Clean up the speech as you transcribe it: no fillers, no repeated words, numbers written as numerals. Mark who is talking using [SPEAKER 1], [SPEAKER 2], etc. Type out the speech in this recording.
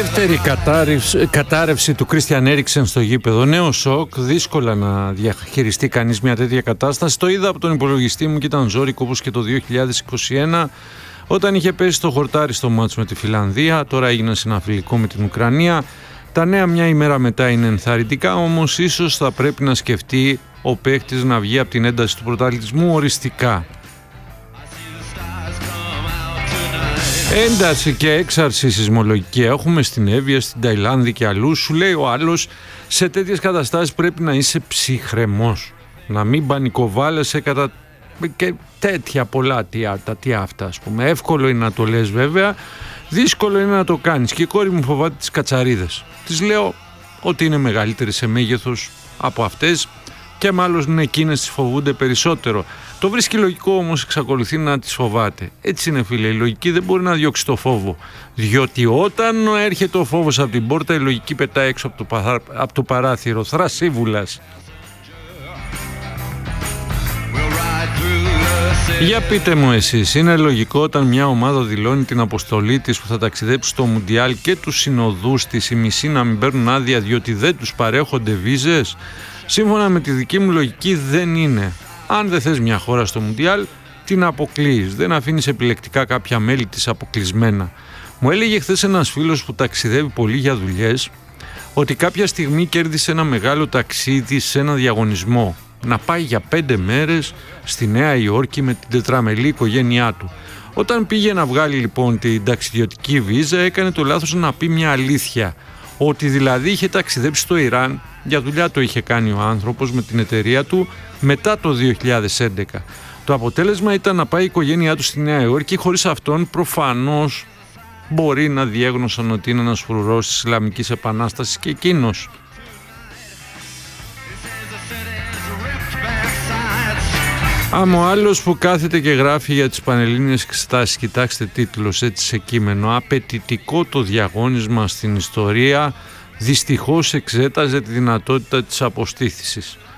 [SPEAKER 1] Δεύτερη κατάρρευση του Κρίστιαν Έριξεν στο γήπεδο. Νέο σοκ, δύσκολα να διαχειριστεί κανείς μια τέτοια κατάσταση. Το είδα από τον υπολογιστή μου και ήταν ζώρικο όπως και το 2021 όταν είχε πέσει στο χορτάρι στο μάτς με τη Φιλανδία. Τώρα έγινε συναφιλικό με την Ουκρανία. Τα νέα μια ημέρα μετά είναι ενθαρρυντικά, όμως ίσως θα πρέπει να σκεφτεί ο παίκτης να βγει από την ένταση του πρωταθλητισμού οριστικά. Ένταση και έξαρση σεισμολογική έχουμε στην Εύβοια, στην Ταϊλάνδη και αλλού. Σου λέει ο άλλος, σε τέτοιες καταστάσεις πρέπει να είσαι ψυχρεμός, να μην πανικοβάλλεσαι κατά και τέτοια πολλά τι αυτά, ας πούμε. Εύκολο είναι να το λες βέβαια, δύσκολο είναι να το κάνεις. Και η κόρη μου φοβάται τις κατσαρίδες. Της λέω ότι είναι μεγαλύτερη σε μέγεθος από αυτές και μάλλον εκείνες τις φοβούνται περισσότερο. Το βρίσκει λογικό, όμως εξακολουθεί να τις φοβάται. Έτσι είναι, φίλε, η λογική δεν μπορεί να διώξει το φόβο. Διότι όταν έρχεται ο φόβος από την πόρτα, η λογική πετάει έξω από το παράθυρο. Θρασίβουλας. Για πείτε μου εσείς, είναι λογικό όταν μια ομάδα δηλώνει την αποστολή της που θα ταξιδέψει στο Μουντιάλ και τους συνοδούς της οι μισοί να μην παίρνουν άδεια διότι δεν τους παρέχονται βίζες? Σύμφωνα με τη δική μου λογική δεν είναι. Αν δεν θες μια χώρα στο Μουντιάλ, την αποκλείεις. Δεν αφήνεις επιλεκτικά κάποια μέλη της αποκλεισμένα. Μου έλεγε χθες ένας φίλος που ταξιδεύει πολύ για δουλειές ότι κάποια στιγμή κέρδισε ένα μεγάλο ταξίδι σε ένα διαγωνισμό. Να πάει για 5 μέρες στη Νέα Υόρκη με την τετραμελή οικογένειά του. Όταν πήγε να βγάλει λοιπόν την ταξιδιωτική βίζα, έκανε το λάθος να πει μια αλήθεια. Ότι δηλαδή είχε ταξιδέψει στο Ιράν, για δουλειά το είχε κάνει ο άνθρωπος με την εταιρεία του μετά το 2011. Το αποτέλεσμα ήταν να πάει η οικογένειά του στη Νέα Υόρκη, χωρίς αυτόν προφανώς μπορεί να διέγνωσαν ότι είναι ένας φρουρός της Ισλαμικής Επανάστασης και εκείνος. Άμα ο άλλος που κάθεται και γράφει για τις πανελλήνιες εξετάσεις, κοιτάξτε τίτλος έτσι σε κείμενο, απαιτητικό το διαγώνισμα στην ιστορία, δυστυχώς εξέταζε τη δυνατότητα της αποστήθησης.